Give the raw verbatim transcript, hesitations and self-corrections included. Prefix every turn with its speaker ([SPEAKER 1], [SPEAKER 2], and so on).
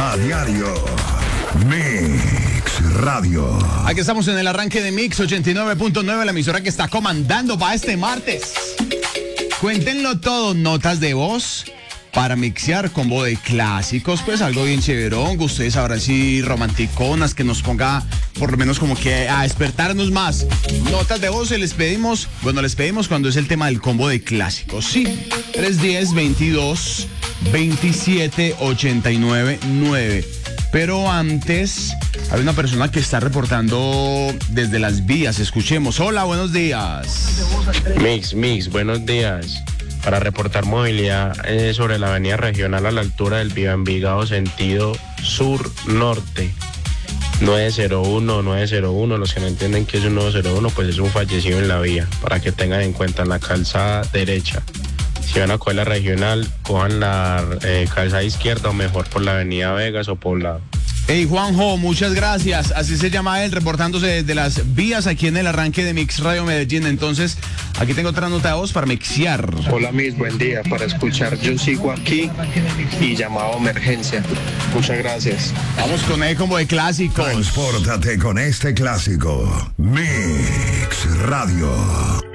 [SPEAKER 1] A diario. Mix Radio.
[SPEAKER 2] Aquí estamos en el arranque de Mix ochenta y nueve punto nueve, la emisora que está comandando para este martes. Cuéntenlo todo, notas de voz para mixear combo de clásicos, pues algo bien chéverón, que ustedes ahora sí romanticonas, que nos ponga por lo menos como que a despertarnos más. Notas de voz se les pedimos, bueno, les pedimos cuando es el tema del combo de clásicos, sí. tres uno cero, veintidós, veintisiete, ochenta y nueve, nueve. Pero antes, hay una persona que está reportando desde las vías. Escuchemos. Hola, buenos días.
[SPEAKER 3] Mix, Mix, buenos días. Para reportar movilidad eh, sobre la avenida regional a la altura del Viva Envigado, sentido sur-norte. nueve cero uno, nueve cero uno, los que no entienden que es un nueve cero uno, pues es un fallecido en la vía. Para que tengan en cuenta, en la calzada derecha. Si van a coger la regional, cojan la eh, calzada izquierda o mejor por la avenida Vegas o Poblado.
[SPEAKER 2] Hey Juanjo, muchas gracias. Así se llama él, reportándose desde las vías aquí en el arranque de Mix Radio Medellín. Entonces, aquí tengo otra nota de voz para mixear.
[SPEAKER 4] Hola Miss, buen día. Para escuchar Yo Sigo Aquí y llamado emergencia. Muchas gracias.
[SPEAKER 2] Vamos con el combo de clásicos.
[SPEAKER 1] Transpórtate con este clásico. Mix Radio.